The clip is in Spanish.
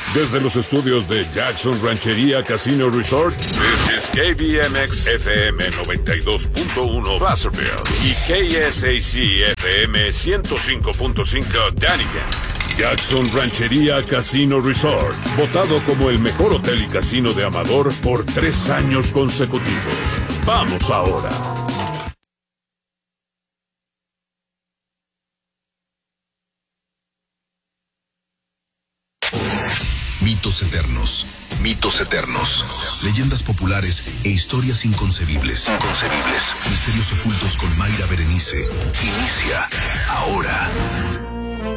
Desde los estudios de Jackson Ranchería Casino Resort, this is KBMX FM 92.1 Placerville y KSAC FM 105.5 Dunnigan. Jackson Ranchería Casino Resort, votado como el mejor hotel y casino de Amador por 3 años consecutivos. Vamos ahora. Mitos eternos. Mitos eternos. Leyendas populares e historias inconcebibles. Misterios ocultos con Mayra Berenice. Inicia ahora.